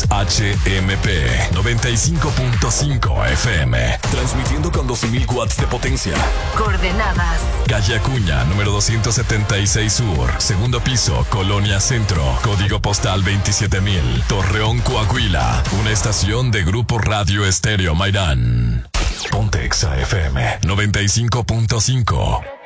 HMP 95.5 FM. Transmitiendo con 12.000 watts de potencia. Coordenadas: Calle Acuña, número 276 Sur. Segundo piso, Colonia Centro. Código postal 27,000. Torreón, Coahuila. Una estación de Grupo Radio Estéreo Mairán. Ponte Exa FM 95.5.